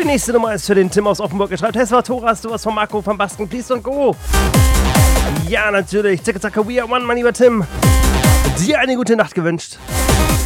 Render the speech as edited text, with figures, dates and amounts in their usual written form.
Die nächste Nummer ist für den Tim aus Offenburg. Er schreibt, Heswa, Tora, hast du was von Marco van Basten? Please don't go. Ja, natürlich. Zacka, zacka, we are one, mein lieber Tim. Dir eine gute Nacht gewünscht.